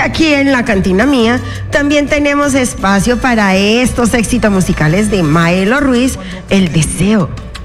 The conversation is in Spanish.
aquí en la cantina mía también tenemos espacio para estos éxitos musicales de Maelo Ruiz, El Deseo.